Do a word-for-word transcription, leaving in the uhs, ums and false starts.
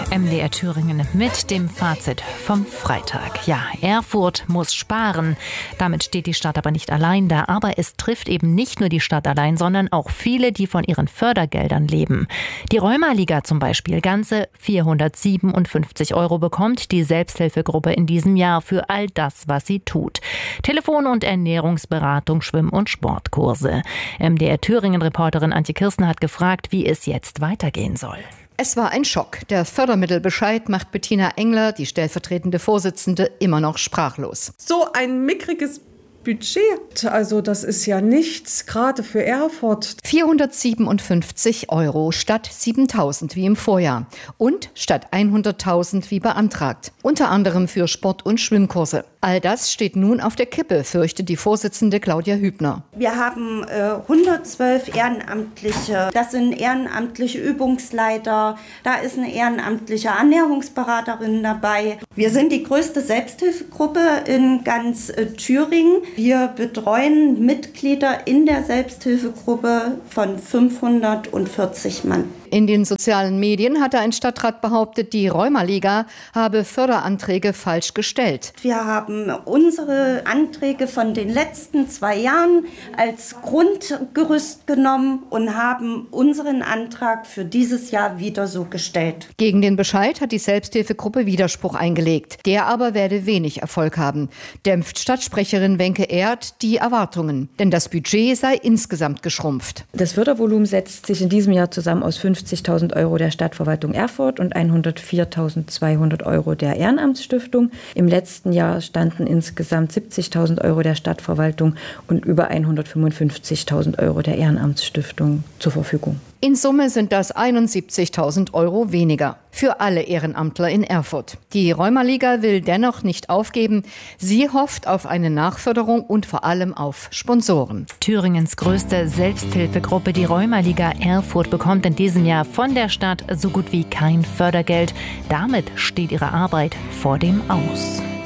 M D R Thüringen mit dem Fazit vom Freitag. Ja, Erfurt muss sparen. Damit steht die Stadt aber nicht allein da. Aber es trifft eben nicht nur die Stadt allein, sondern auch viele, die von ihren Fördergeldern leben. Die Rheuma-Liga zum Beispiel ganze vierhundertsiebenundfünfzig Euro bekommt die Selbsthilfegruppe in diesem Jahr für all das, was sie tut. Telefon- und Ernährungsberatung, Schwimm- und Sportkurse. M D R Thüringen-Reporterin Antje Kirsten hat gefragt, wie es jetzt weitergehen soll. Es war ein Schock. Der Fördermittelbescheid macht Bettina Engler, die stellvertretende Vorsitzende, immer noch sprachlos. So ein mickriges Budget, also das ist ja nichts, gerade für Erfurt. vierhundertsiebenundfünfzig Euro statt siebentausend wie im Vorjahr und statt hunderttausend wie beantragt. Unter anderem für Sport- und Schwimmkurse. All das steht nun auf der Kippe, fürchtet die Vorsitzende Claudia Hübner. Wir haben äh, hundertzwölf Ehrenamtliche. Das sind ehrenamtliche Übungsleiter. Da ist eine ehrenamtliche Ernährungsberaterin dabei. Wir sind die größte Selbsthilfegruppe in ganz äh, Thüringen. Wir betreuen Mitglieder in der Selbsthilfegruppe von fünfhundertvierzig Mann. In den sozialen Medien hatte ein Stadtrat behauptet, die Rheuma-Liga habe Förderanträge falsch gestellt. Wir haben unsere Anträge von den letzten zwei Jahren als Grundgerüst genommen und haben unseren Antrag für dieses Jahr wieder so gestellt. Gegen den Bescheid hat die Selbsthilfegruppe Widerspruch eingelegt. Der aber werde wenig Erfolg haben, dämpft Stadtsprecherin Wenke Erd die Erwartungen. Denn das Budget sei insgesamt geschrumpft. Das Fördervolumen setzt sich in diesem Jahr zusammen aus fünfzigtausend Euro der Stadtverwaltung Erfurt und hundertvierzehntausendzweihundert Euro der Ehrenamtsstiftung. Im letzten Jahr standen insgesamt siebzigtausend Euro der Stadtverwaltung und über hundertfünfundfünfzigtausend Euro der Ehrenamtsstiftung zur Verfügung. In Summe sind das einundsiebzigtausend Euro weniger für alle Ehrenamtler in Erfurt. Die Rheuma-Liga will dennoch nicht aufgeben. Sie hofft auf eine Nachförderung und vor allem auf Sponsoren. Thüringens größte Selbsthilfegruppe, die Rheuma-Liga Erfurt, bekommt in diesem Jahr von der Stadt so gut wie kein Fördergeld. Damit steht ihre Arbeit vor dem Aus.